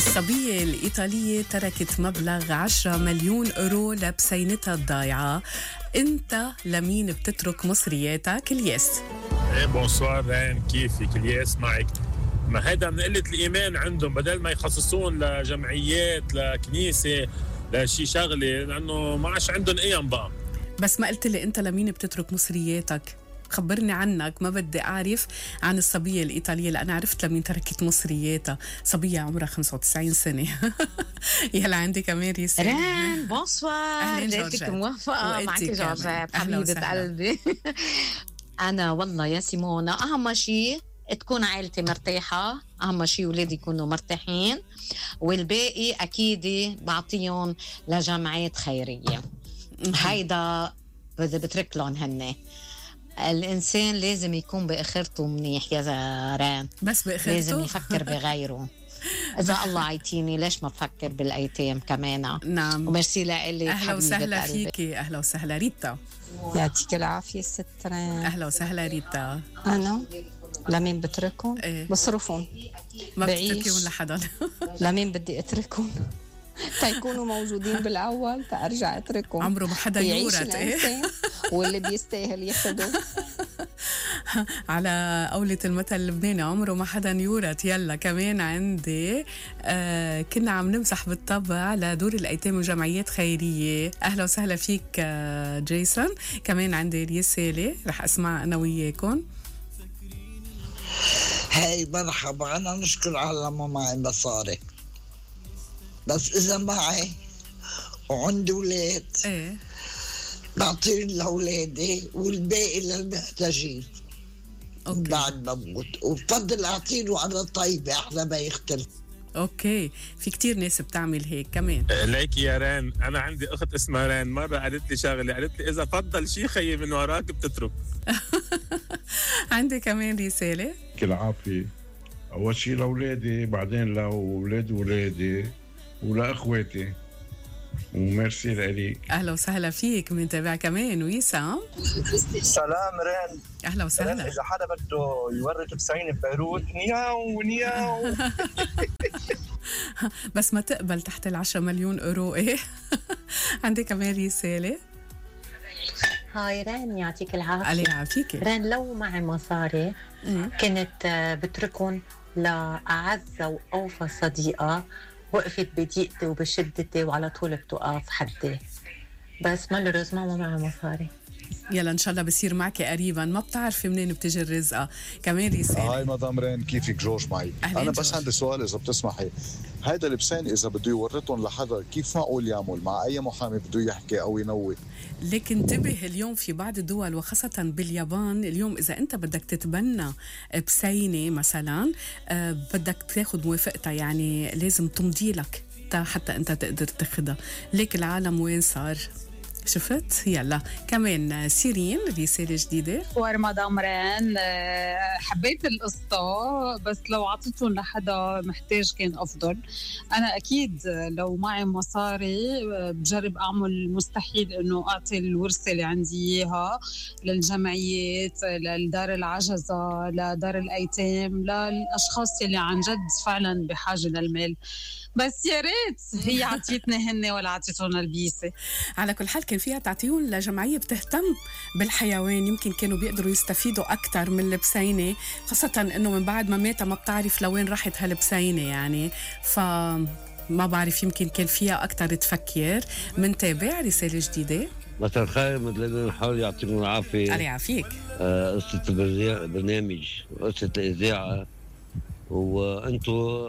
الصبية الإيطالية تركت مبلغ 10 مليون أورو لبسينتها الضايعة. أنت لمين بتترك مصرياتك؟ الياس. ايه بونسوار رين، كيفك؟ الياس معك. ما هذا من قلة الإيمان عندهم، بدل ما يخصصون لجمعيات لكنيسة لشي شغلة، لأنه ما عادش عندهم قيم بقى. بس ما قلت لي أنت لمين بتترك مصرياتك؟ خبرني عنك، ما بدي أعرف عن الصبية الإيطالية لأن عرفت لمين تركت مصرياتها. صبية عمرها 95 سنة. يلا عندي كمان رسالة. ران بونسوار، ليتك موفقة معك جورجات حبيبة قلبي. أنا والله يا سيمونا أهم شيء تكون عائلتي مرتاحة، أهم شيء ولادي يكونوا مرتاحين، والباقي أكيد بعطيهم لجمعيات خيرية. هيدا بترك لهم هن. الإنسان لازم يكون بآخرته منيح يا زهران، بس بآخرته لازم يفكر بغيره. إذا الله عيتيني ليش ما بفكر بالأيتام كمان؟ نعم. وميرسي لك. أهلا وسهلا فيكي. أهلا وسهلا ريتا. يعطيك العافية ست ران. أهلا وسهلا ريتا. أنا لمين بتركهم؟ إيه؟ بصرفهم، ما بتتركيهم لحدا. لمين بدي أتركهم؟ تيكونوا موجودين بالأول تأرجع أتركهم. عمره ما حدا يورث. إيه؟ واللي بيستاهل ياخده. على قولة المثل اللبناني، عمره ما حدا يورث. يلا كمان عندي كنا عم نمسح بالطبع لدور الأيتام وجمعيات خيرية. أهلا وسهلا فيك جيسون. كمان عندي رسالة رح أسمع أنا وياكم. هاي مرحبا، أنا نشكر على ما معي مصاري، بس إذا معي وعندي ولاد إيه بعطيه لأولادي والباقي للمحتاجين. أوكي. بعد ما بموت وبفضل أعطيله على طيبة أحلى ما يختلف. اوكي، في كتير ناس بتعمل هيك كمان. ليك يا ران، انا عندي اخت اسمها ران، مره قالت لي شغله، قالت لي اذا فضل شي خيي من وراك بتترك. عندي كمان رساله. كل عافيه. اول شي لاولادي، بعدين لاولاد ولادي ولاخواتي، وميرسي لك. اهلا وسهلا فيك. بنتابع كمان ويسام. سلام ران. اهلا وسهلا. اذا حدا بده يورث بسينة ببيروت نياو نياو. بس ما تقبل تحت 10 مليون أورو. إيه. عندي كمان رسالة. هاي ران، يعطيك العافية. الله يعافيك. ران، لو معي مصاري كنت بتركن لأعز وأوفى صديقة وقفت بضيقتي وبشدتي وعلى طول بتوقف حدي، بس مالوريزمون ما معي مصاري. يلا ان شاء الله بصير معك قريبا، ما بتعرفي منين بتجي الرزقه. كمان رساله. هاي مدام رين، كيفك؟ جورج معي. انا بس جورج. عندي سؤال اذا بتسمحي. هيدا البسين اذا بده يورطهم لحدا كيف معقول يعمل؟ مع اي محامي بده يحكي او ينوي؟ لكن انتبه، اليوم في بعض الدول وخاصة باليابان اليوم إذا أنت بدك تتبنى بسينة مثلا بدك تاخد موافقتها، يعني لازم تمضي لك حتى أنت تقدر تاخدها. ليك العالم وين صار؟ شفت؟ يلا كمان سيرين رسالة جديدة. مدام ران، حبيت القصة، بس لو عطيتهم لحدا محتاج كان أفضل. أنا أكيد لو معي مصاري بجرب أعمل المستحيل إنه أعطي الورثة اللي عندي إياها للجمعيات، للدار العجزة، لدار الأيتام، للأشخاص اللي عن جد فعلا بحاجة للمال. بس يا ريت هي عطيتنا هن ولا عطيتونا البيسة. على كل حال كان فيها تعطيهم لجمعية بتهتم بالحيوان، يمكن كانوا بيقدروا يستفيدوا أكتر من البسينة، خاصة إنه من بعد ما مات ما بتعرف لوين راحت هالبسينة يعني. ما بعرف، يمكن كان فيها أكتر تفكير. منتابع رسالة جديدة. مساء الخير، مثل الحال، يعطيكم العافية. الله يعافيك. قصة البرنامج وقصة الإذاعة، وأنتوا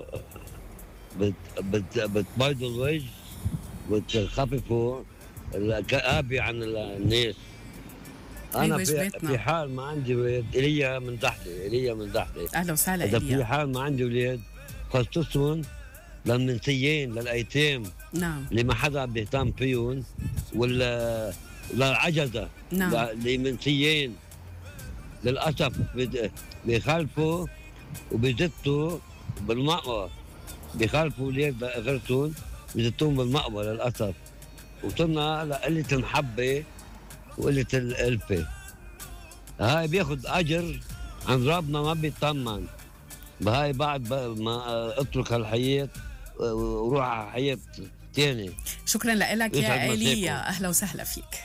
بتبيضوا الوجه وتخففوا الكآبة عن الناس. أنا في حال ما عندي ولاد، إيليا من تحتي. أهلا وسهلا. إذا في حال ما عندي ولاد خصصهم للمنسيين، للأيتام. نعم. اللي ما حدا بيهتم فيهم، ولا للعجزة. نعم. للمنسيين للأسف بيخالفوا وبيزتوا بالمأوى، بيخالفوا ولاد بآخرتهم بيزتون بالمأوى للأسف. وصلنا لقلة المحبة وقلة الألفة. هاي بياخد أجر عن ربنا ما بيطمن. بهاي بعد ما اترك هالحياة وروح على حياة تاني. شكرا لك يا ايليا، اهلا وسهلا فيك.